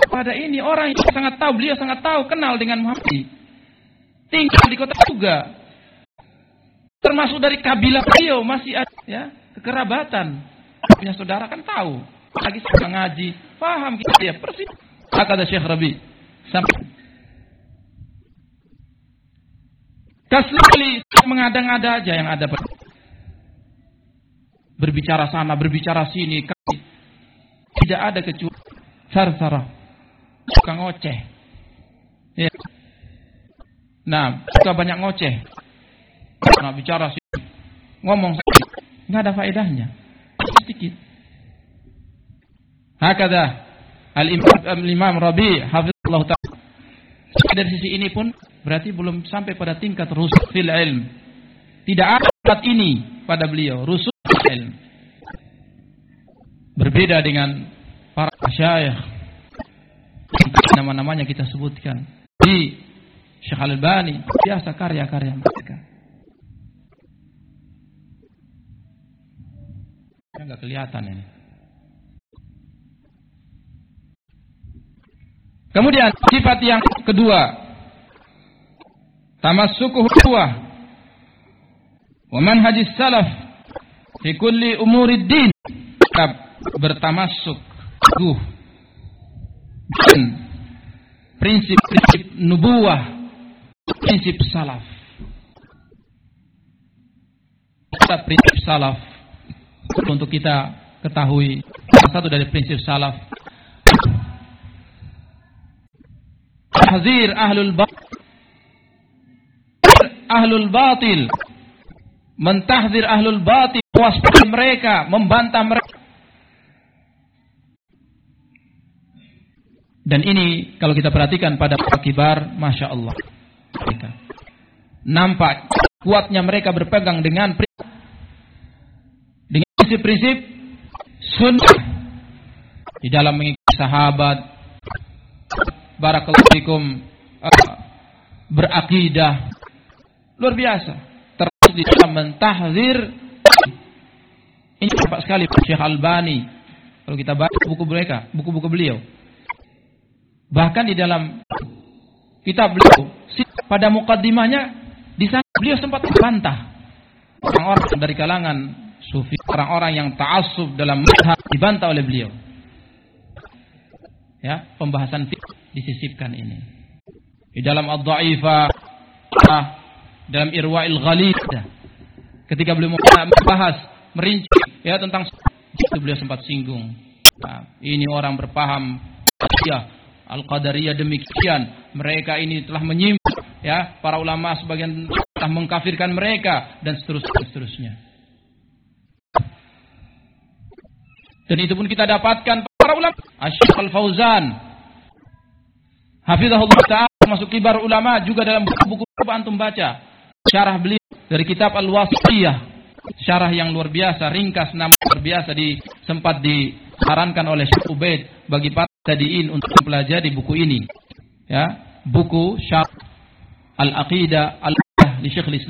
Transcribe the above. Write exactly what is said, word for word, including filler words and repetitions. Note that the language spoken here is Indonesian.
pada ini orang yang sangat tahu, beliau sangat tahu, kenal dengan Muhammad. Tinggal di kota juga. Termasuk dari kabilah beliau masih ada ya, kekerabatan. Punya saudara kan tahu. Lagi sama ngaji, paham kita ya persis. Kata Syekh Rabi. Sampai Kasli mengada-ngada aja yang ada. Berbicara sana, berbicara sini. Tidak ada kecuali sar-sara. Suka ngoceh. Ya. Nah, suka banyak ngoceh. Nah, bicara sini. Ngomong sedikit. Nggak ada faedahnya. Sedikit. Hakada Al-Imam, Al-Imam Rabi' hafizallahu ta'ala. Dari sisi ini pun berarti belum sampai pada tingkat rusul fil ilm. Tidak ada tempat ini pada beliau, rusul fil ilm. Berbeda dengan para masyayikh. Nama-namanya kita sebutkan. Di Syekh Al-Albani, biasa karya-karya mereka. Enggak kelihatan ini. Kemudian sifat yang kedua, tamassukuhu huwa wa manhajis salaf fi kulli umurid din. Bertamassuk teguh dan prinsip-prinsip nubuwah, prinsip salaf. Prinsip salaf untuk kita ketahui, salah satu dari prinsip salaf tahzir ahlul batil, ahlul batil, mentahzir ahlul batil, waspada mereka, membantah mereka. Dan ini kalau kita perhatikan pada para kibar, masya Allah, nampak kuatnya mereka berpegang dengan dengan prinsip-prinsip sunnah di dalam mengikuti sahabat, barakallahu fikum, uh, berakidah luar biasa, terus di dalam mentahzir. Ini nampak sekali Syekh Albani kalau kita baca buku mereka, buku-buku beliau. Bahkan di dalam kitab beliau, pada mukaddimahnya di sana beliau sempat membantah orang-orang dari kalangan sufi, orang-orang yang ta'assub dalam mazhab, dibantah oleh beliau. Ya, pembahasan fiqh disisipkan ini. Di dalam Ad-Dha'ifah, dalam Irwa'il Ghalid, ketika beliau membahas, merinci ya tentang itu beliau sempat singgung. Nah, ini orang berpaham ya Al-Qadariyah demikian, mereka ini telah menyimpang ya, para ulama sebagian telah mengkafirkan mereka dan seterusnya seterusnya. Dan itu pun kita dapatkan para ulama. Asy-Syaikh Al-Fauzan hafizahullah ta'ala masuk kibar ulama juga dalam buku-buku antum baca. Syarah beliau dari kitab Al-Wasithiyah. Syarah yang luar biasa, ringkas namun luar biasa, di sempat disarankan oleh Syekh Ubaid bagi para tadiin untuk mempelajari buku ini. Ya, buku Syarah Al-Aqidah Al-Aqidah li Syekhul Islam